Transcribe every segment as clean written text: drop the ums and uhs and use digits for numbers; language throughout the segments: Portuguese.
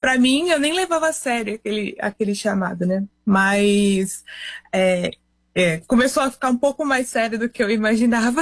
para mim, eu nem levava a sério aquele chamado, né? Mas começou a ficar um pouco mais sério do que eu imaginava.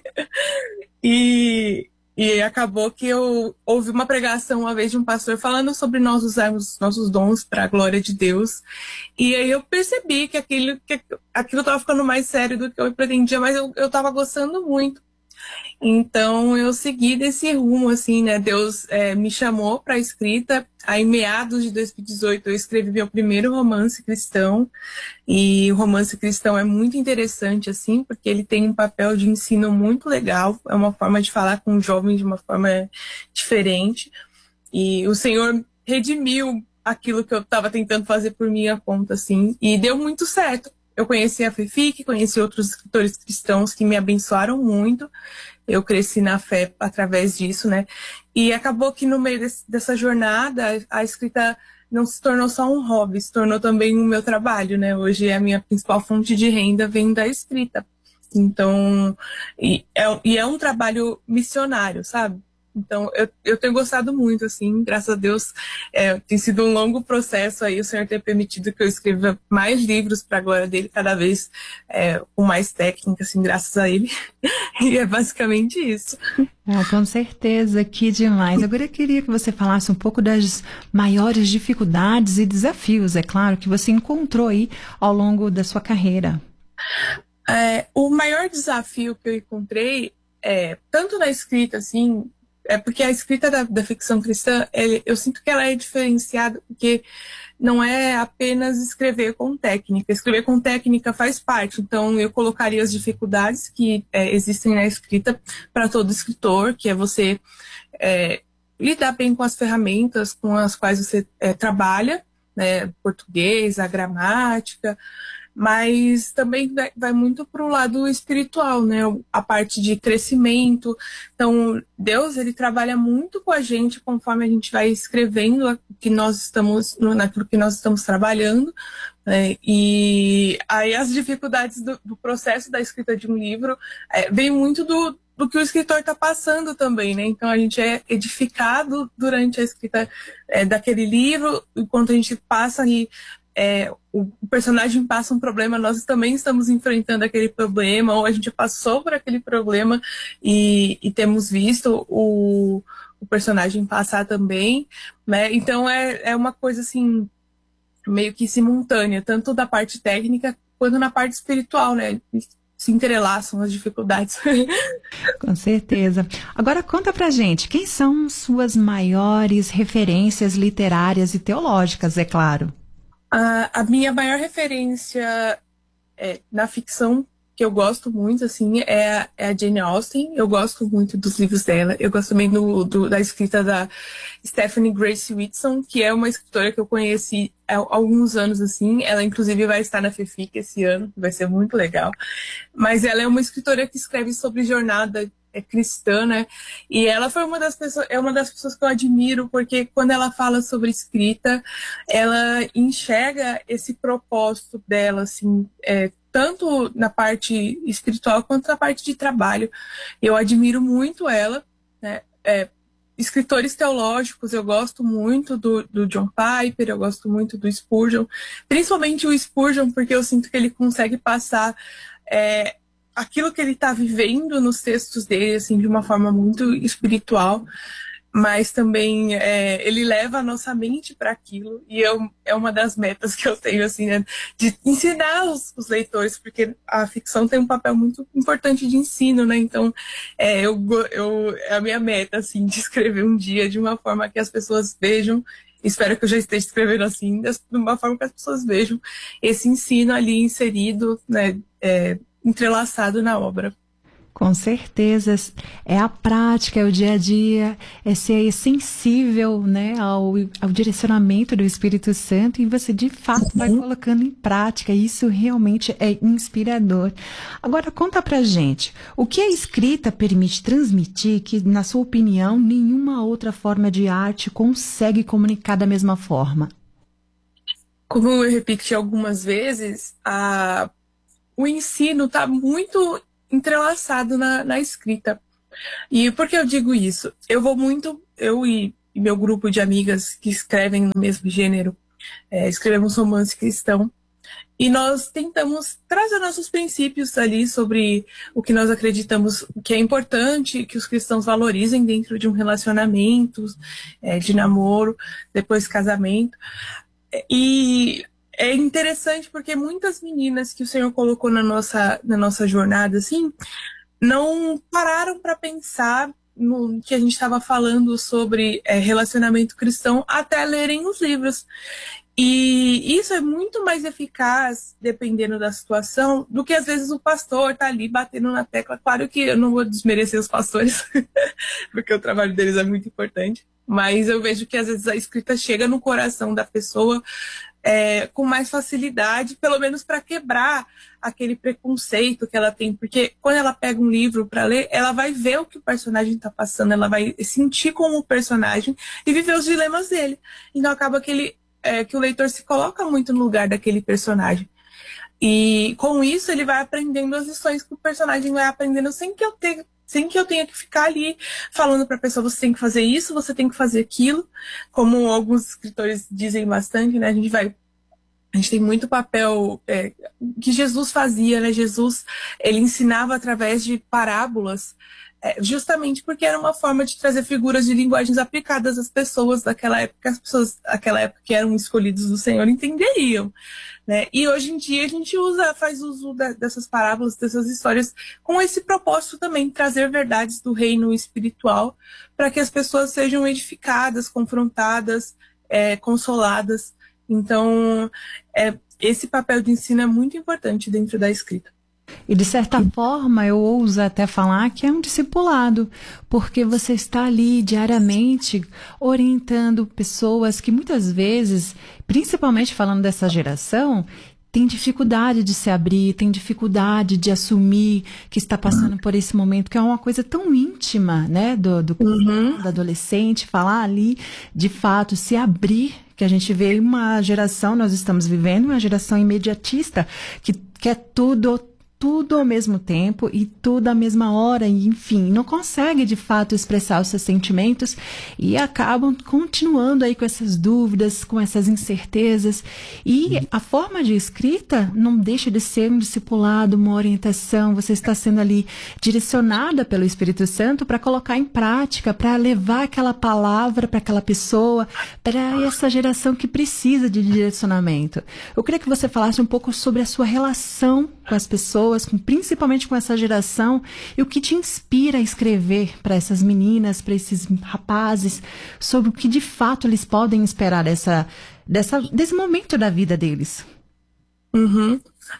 E acabou que eu ouvi uma pregação uma vez de um pastor falando sobre nós usarmos nossos dons para a glória de Deus. E aí eu percebi que aquilo estava ficando mais sério do que eu pretendia, mas eu estava gostando muito. Então eu segui desse rumo, assim, né? Deus me chamou para a escrita. Aí, em meados de 2018, eu escrevi meu primeiro romance cristão. E o romance cristão é muito interessante, assim, porque ele tem um papel de ensino muito legal. É uma forma de falar com os jovens de uma forma diferente. E o Senhor redimiu aquilo que eu estava tentando fazer por minha conta, assim, e deu muito certo. Eu conheci a FEFIC, conheci outros escritores cristãos que me abençoaram muito. Eu cresci na fé através disso, né? E acabou que no meio dessa jornada, a escrita não se tornou só um hobby, se tornou também o meu trabalho, né? Hoje a minha principal fonte de renda vem da escrita. Então, é um trabalho missionário, sabe? Então, eu tenho gostado muito, assim, graças a Deus. Tem sido um longo processo aí, o Senhor ter permitido que eu escreva mais livros para a glória dele, cada vez com mais técnica, assim, graças a ele. E é basicamente isso. Com certeza, que demais. Agora eu queria que você falasse um pouco das maiores dificuldades e desafios, é claro, que você encontrou aí ao longo da sua carreira. O maior desafio que eu encontrei, tanto na escrita, assim, porque a escrita da ficção cristã, eu sinto que ela é diferenciada, porque não é apenas escrever com técnica. Escrever com técnica faz parte, então eu colocaria as dificuldades que existem na escrita para todo escritor, que é você lidar bem com as ferramentas com as quais você trabalha, né, português, a gramática, mas também vai muito para o lado espiritual, né? A parte de crescimento. Então, Deus, ele trabalha muito com a gente conforme a gente vai escrevendo naquilo que nós estamos trabalhando, né? E aí as dificuldades do processo da escrita de um livro vem muito do que o escritor está passando também, né? Então, a gente é edificado durante a escrita daquele livro, enquanto a gente passa ali o personagem passa um problema, nós também estamos enfrentando aquele problema, ou a gente passou por aquele problema e temos visto o personagem passar também, né? Então é uma coisa assim, meio que simultânea, tanto da parte técnica quanto na parte espiritual, né? Se entrelaçam as dificuldades. Com certeza. Agora conta pra gente, quem são suas maiores referências literárias e teológicas, é claro? A minha maior referência na ficção que eu gosto muito, assim, é a Jane Austen. Eu gosto muito dos livros dela. Eu gosto também da escrita da Stephanie Grace Whitson, que é uma escritora que eu conheci há alguns anos, assim. Ela, inclusive, vai estar na FEFIC esse ano, vai ser muito legal. Mas ela é uma escritora que escreve sobre jornada cristã, né? E ela foi uma das pessoas que eu admiro, porque quando ela fala sobre escrita, ela enxerga esse propósito dela, assim, tanto na parte espiritual quanto na parte de trabalho. Eu admiro muito ela, né? Escritores teológicos, eu gosto muito do John Piper, eu gosto muito do Spurgeon, principalmente o Spurgeon, porque eu sinto que ele consegue passar aquilo que ele está vivendo nos textos dele, assim, de uma forma muito espiritual, mas também ele leva a nossa mente para aquilo, e é uma das metas que eu tenho, assim, né, de ensinar os leitores, porque a ficção tem um papel muito importante de ensino, né? Então, é a minha meta, assim, de escrever um dia de uma forma que as pessoas vejam. Espero que eu já esteja escrevendo assim, de uma forma que as pessoas vejam esse ensino ali inserido, né, entrelaçado na obra. Com certeza, é a prática, é o dia a dia, é ser sensível, né, ao direcionamento do Espírito Santo, e você de fato vai colocando em prática. Isso realmente é inspirador. Agora conta pra gente, o que a escrita permite transmitir que, na sua opinião, nenhuma outra forma de arte consegue comunicar da mesma forma? Como eu repeti algumas vezes, o ensino está muito entrelaçado na escrita. E por que eu digo isso? Eu e meu grupo de amigas que escrevem no mesmo gênero, escrevemos romance cristão. E nós tentamos trazer nossos princípios ali sobre o que nós acreditamos que é importante que os cristãos valorizem dentro de um relacionamento, de namoro, depois casamento. E é interessante porque muitas meninas que o Senhor colocou na nossa jornada, assim, não pararam para pensar no que a gente estava falando sobre relacionamento cristão até lerem os livros. E isso é muito mais eficaz, dependendo da situação, do que às vezes o pastor tá ali batendo na tecla. Claro que eu não vou desmerecer os pastores, porque o trabalho deles é muito importante, mas eu vejo que às vezes a escrita chega no coração da pessoa com mais facilidade, pelo menos para quebrar aquele preconceito que ela tem, porque quando ela pega um livro para ler, ela vai ver o que o personagem está passando, ela vai sentir como o personagem e viver os dilemas dele. Então acaba que o leitor se coloca muito no lugar daquele personagem. E com isso ele vai aprendendo as lições que o personagem vai aprendendo sem que eu tenha que ficar ali falando para a pessoa, você tem que fazer isso, você tem que fazer aquilo. Como alguns escritores dizem bastante, né? A gente tem muito papel que Jesus fazia, né? Jesus, ele ensinava através de parábolas, justamente porque era uma forma de trazer figuras de linguagens aplicadas às pessoas daquela época, as pessoas daquela época que eram escolhidos do Senhor entenderiam, né? E hoje em dia a gente faz uso dessas parábolas, dessas histórias, com esse propósito também, trazer verdades do reino espiritual, para que as pessoas sejam edificadas, confrontadas, consoladas. Então, esse papel de ensino é muito importante dentro da escrita. E de certa forma, eu ouso até falar que é um discipulado, porque você está ali diariamente orientando pessoas que muitas vezes, principalmente falando dessa geração, tem dificuldade de se abrir, tem dificuldade de assumir que está passando por esse momento, que é uma coisa tão íntima, né, do adolescente, falar ali, de fato, se abrir, que a gente vê uma geração, nós estamos vivendo uma geração imediatista, que quer tudo ao mesmo tempo e tudo à mesma hora, e enfim, não consegue de fato expressar os seus sentimentos e acabam continuando aí com essas dúvidas, com essas incertezas. E a forma de escrita não deixa de ser um discipulado, uma orientação. Você está sendo ali direcionada pelo Espírito Santo para colocar em prática, para levar aquela palavra para aquela pessoa, para essa geração que precisa de direcionamento. Eu queria que você falasse um pouco sobre a sua relação com as pessoas, principalmente com essa geração, e o que te inspira a escrever para essas meninas, para esses rapazes, sobre o que de fato eles podem esperar desse momento da vida deles. Uhum.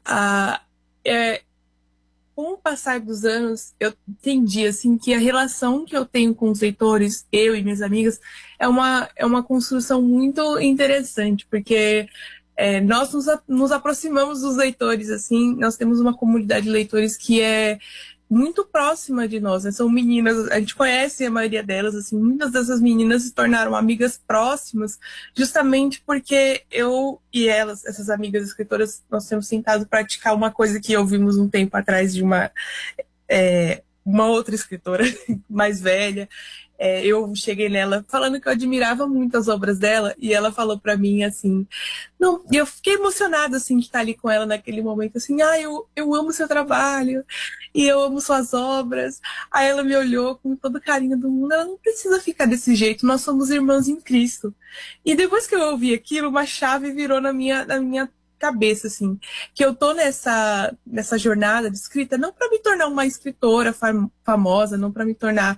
Com o passar dos anos, eu entendi assim, que a relação que eu tenho com os leitores, eu e minhas amigas, é uma construção muito interessante, porque nós nos aproximamos dos leitores, assim, nós temos uma comunidade de leitores que é muito próxima de nós, né? São meninas, a gente conhece a maioria delas, assim, muitas dessas meninas se tornaram amigas próximas, justamente porque eu e elas, essas amigas escritoras, nós temos tentado praticar uma coisa que ouvimos um tempo atrás de uma outra escritora mais velha. Eu cheguei nela falando que eu admirava muito as obras dela, e ela falou pra mim assim, não, e eu fiquei emocionada assim de estar ali com ela naquele momento, assim, eu amo seu trabalho e eu amo suas obras. Aí ela me olhou com todo o carinho do mundo, ela não precisa ficar desse jeito, nós somos irmãs em Cristo. E depois que eu ouvi aquilo, uma chave virou na minha cabeça, assim, que eu tô nessa jornada de escrita não para me tornar uma escritora famosa, não para me tornar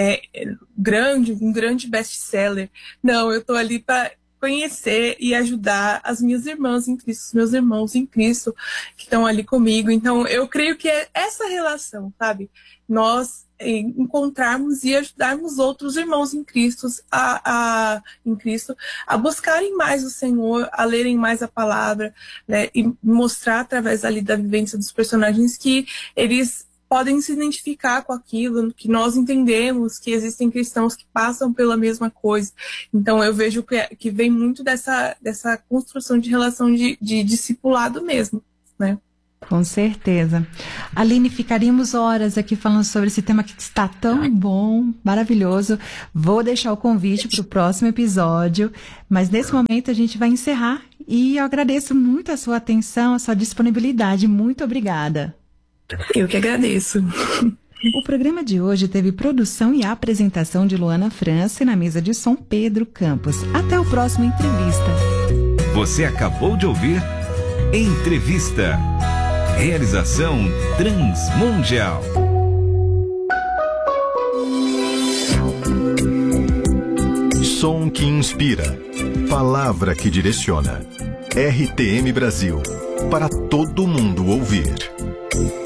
um grande best-seller. Não, eu tô ali para conhecer e ajudar as minhas irmãs em Cristo, os meus irmãos em Cristo que estão ali comigo. Então, eu creio que é essa relação, sabe? Nós encontrarmos e ajudarmos outros irmãos em Cristo a buscarem mais o Senhor, a lerem mais a palavra, né, e mostrar através ali da vivência dos personagens que eles podem se identificar com aquilo, que nós entendemos que existem cristãos que passam pela mesma coisa. Então eu vejo que vem muito dessa construção de relação de discipulado mesmo, né? Com certeza. Aline, ficaríamos horas aqui falando sobre esse tema que está tão bom, maravilhoso. Vou deixar o convite para o próximo episódio, mas nesse momento a gente vai encerrar e eu agradeço muito a sua atenção, a sua disponibilidade. Muito obrigada. Eu que agradeço. O programa de hoje teve produção e apresentação de Luana França e na mesa de som Pedro Campos. Até o próximo Entrevista. Você acabou de ouvir Entrevista. Realização Transmundial. Som que inspira. Palavra que direciona. RTM Brasil. Para todo mundo ouvir.